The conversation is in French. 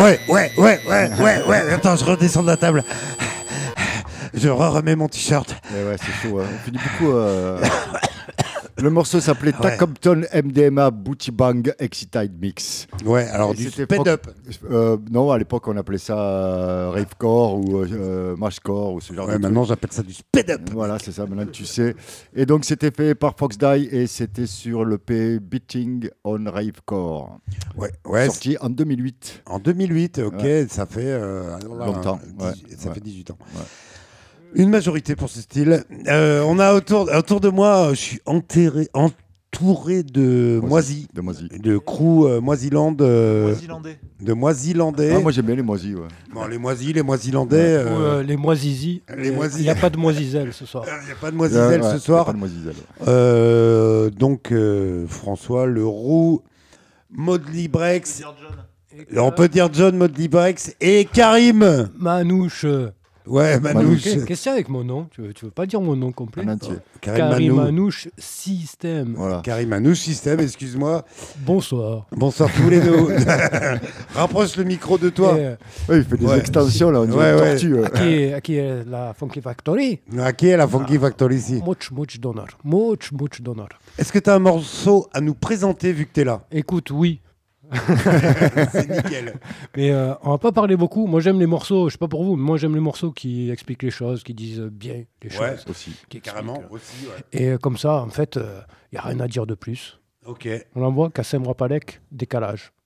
Ouais. Attends, je redescends de la table. Je remets mon t-shirt. Ouais, c'est chaud. On finit beaucoup. Le morceau s'appelait Tackhampton MDMA Booty Bang Excited Mix. Ouais, alors du speed up. Non, à l'époque, on appelait ça ravecore ou mashcore ou ce genre de truc. Maintenant, j'appelle ça du speed up. Voilà, c'est ça, maintenant tu sais. Et donc, c'était fait par Fox Die et c'était sur le P Beating on Ravecore. Ouais. Sorti en 2008. En 2008, ok, ça fait longtemps. Ça fait 18 ans. Ouais. Une majorité pour ce style. On a autour de moi, je suis entouré de moisis. De crew Moisiland. De Moisilandais. Ah, moi j'aime bien les moisis, ouais. Bon, les Moisilandais. Les Moisisis. Il n'y a pas de Moisiselle ce soir. Il n'y a pas de Moisiselle ce soir. Pas de Moisiselle. Donc, François Leroux, Modly Brex. On peut dire John Modly Brex et Karim. Manouche. Ouais, Manouche. Qu'est-ce qu'il y a avec mon nom? Tu veux pas dire mon nom complet? Karim Manouche Système. Voilà. Karim Manouche Système, excuse-moi. Bonsoir. Bonsoir tous les deux. Rapproche le micro de toi. Il fait des extensions là, on dirait une tortue. À qui est la Funky Factory? À qui est la Funky Factory ici? Much d'honneur. Est-ce que tu as un morceau à nous présenter vu que tu es là? Écoute, oui. C'est nickel. Mais on va pas parler beaucoup. Moi j'aime les morceaux, je sais pas pour vous, mais moi j'aime les morceaux qui expliquent les choses, qui disent bien les choses. Aussi. Carrément, aussi. Ouais. Et comme ça, en fait, il n'y a rien à dire de plus. Ok. On l'envoie, Kassem Rapalek, Décalage.